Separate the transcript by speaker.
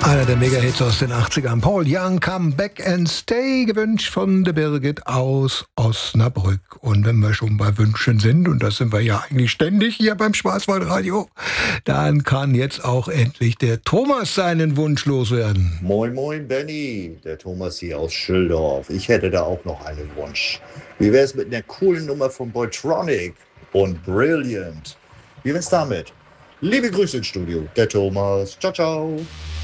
Speaker 1: Einer der Mega-Hits aus den 80ern. Paul Young, Come Back and Stay, gewünscht von der Birgit aus Osnabrück. Und wenn wir schon bei Wünschen sind, und das sind wir ja eigentlich ständig hier beim Schwarzwaldradio, dann kann jetzt auch endlich der Thomas seinen Wunsch loswerden.
Speaker 2: Moin, moin, Benny, der Thomas hier aus Schildorf. Ich hätte da auch noch einen Wunsch. Wie wäre es mit einer coolen Nummer von Boytronic und Brilliant? Wie wär's damit? Liebe Grüße ins Studio, der Thomas. Ciao, ciao.